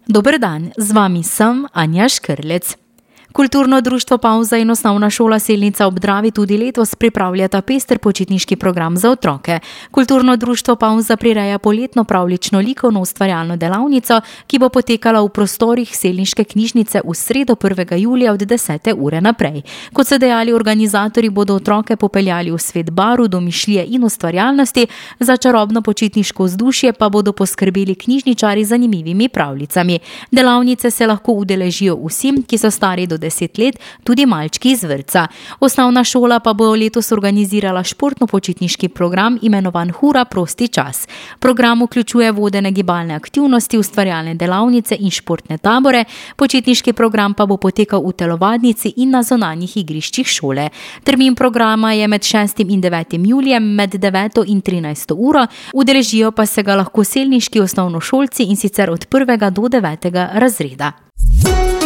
Dober dan, z vami sem Anja Škrlec. Kulturno društvo Pavza in Osnovna šola Selnica ob Dravi tudi letos pripravljata pester počitniški program za otroke. Kulturno društvo Pavza prireja poletno pravljično likovno ustvarjalno delavnico, ki bo potekala v prostorih selniške knjižnice v sredo 1. julija od 10. ure naprej. Kot so dejali organizatorji, bodo otroke popeljali v svet barv, domišljije in ustvarjalnosti, za čarobno počitniško vzdušje pa bodo poskrbeli knjižničarji z zanimivimi pravljicami. Delavnice se lahko udeležijo vsi, ki so stari do 10 let, tudi malčki iz vrtca. Osnovna šola pa bo letos organizirala športno-počitniški program imenovan Hura prosti čas. Program vključuje vodene gibalne aktivnosti, ustvarjalne delavnice in športne tabore. Počitniški program pa bo potekal v telovadnici in na zunanjih igriščih šole. Termin programa je med 6. in 9. julijem med 9. in 13. uro. Udeležijo pa se ga lahko selniški osnovnošolci in sicer od 1. do 9. razreda.